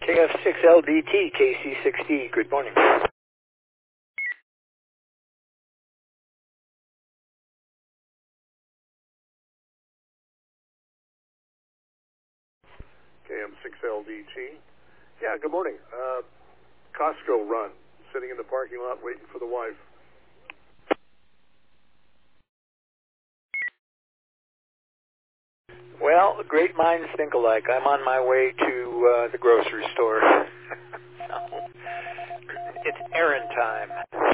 KF6LDT, KC6D, good morning. KM6LDT. Yeah, good morning. Costco run, sitting in the parking lot waiting for the wife. Well, great minds think alike. I'm on my way to the grocery store. It's errand time.